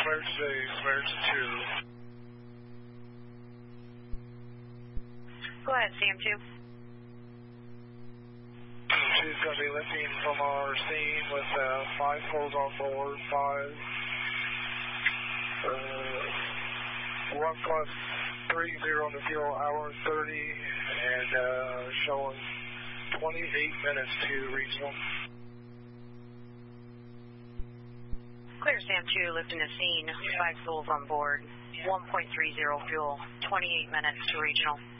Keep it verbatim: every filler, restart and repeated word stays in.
emergency, emergency two. Go ahead, C M two. She's going to be lifting from our scene with uh, five souls on board, five, uh, one plus three, zero to fuel, hour thirty, and uh, showing twenty-eight minutes to regional. Clear, Sam two, lifting the scene, five souls on board, one point three zero fuel, twenty-eight minutes to regional.